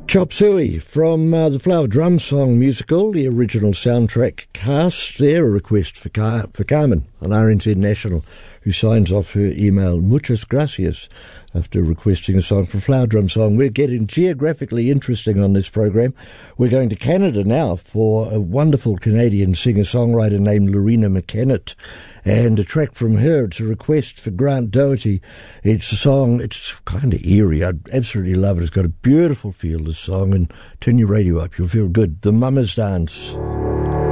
Chop Suey from the Flower Drum Song musical, the original soundtrack cast there, a request for Carmen on RNZ National, who signs off her email, muchas gracias, after requesting a song from Flower Drum Song. We're getting geographically interesting on this program. We're going to Canada now for a wonderful Canadian singer-songwriter named Lorena McKennett, and a track from her. It's a request for Grant Doherty. It's a song, it's kind of eerie. I absolutely love it. It's got a beautiful feel, this song, and turn your radio up. You'll feel good. The Mama's Dance.